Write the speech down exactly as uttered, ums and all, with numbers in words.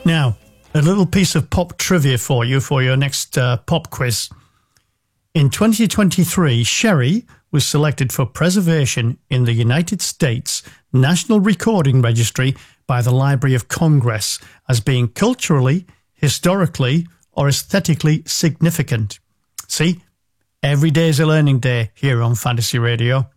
Now, a little piece of pop trivia for you for your next uh, pop quiz. In twenty twenty-three, Sherry was selected for preservation in the United States National Recording Registry by the Library of Congress as being culturally, historically, or aesthetically significant. See, every day is a learning day here on Fantasy Radio.